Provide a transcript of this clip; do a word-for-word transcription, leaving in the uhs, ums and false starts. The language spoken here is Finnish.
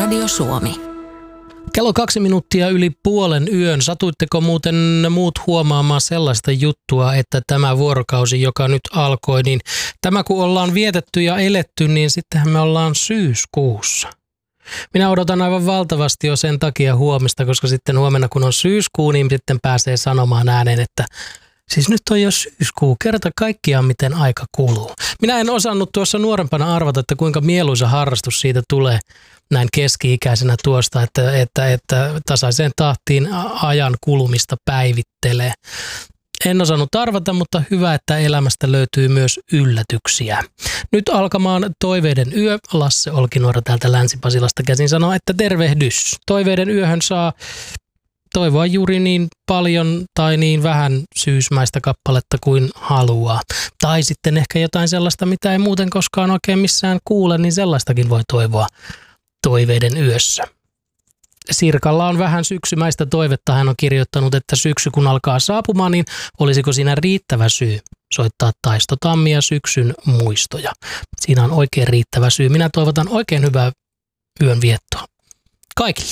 Radio Suomi. Kello kaksi minuuttia yli puolen yön. Satuitteko muuten muut huomaamaan sellaista juttua, että tämä vuorokausi, joka nyt alkoi, niin tämä kun ollaan vietetty ja eletty, niin sittenhän me ollaan syyskuussa. Minä odotan aivan valtavasti jo sen takia huomista, koska sitten huomenna kun on syyskuu, niin sitten pääsee sanomaan ääneen, että siis nyt on jo syyskuu, kerta kaikkiaan miten aika kuluu. Minä en osannut tuossa nuorempana arvata, että kuinka mieluisa harrastus siitä tulee näin keski-ikäisenä tuosta, että, että, että tasaiseen tahtiin ajan kulumista päivittelee. En osannut arvata, mutta hyvä, että elämästä löytyy myös yllätyksiä. Nyt alkamaan Toiveiden yö. Lasse Olkinuora täältä Länsi-Pasilasta käsin sanoo, että tervehdys. Toiveiden yöhön saa toivoa juuri niin paljon tai niin vähän syysmäistä kappaletta kuin haluaa. Tai sitten ehkä jotain sellaista, mitä ei muuten koskaan oikein missään kuule, niin sellaistakin voi toivoa Toiveiden yössä. Sirkalla on vähän syksymäistä toivetta. Hän on kirjoittanut, että syksy kun alkaa saapumaan, niin olisiko siinä riittävä syy soittaa Taisto Tammia syksyn muistoja. Siinä on oikein riittävä syy. Minä toivotan oikein hyvää yön viettoa kaikille.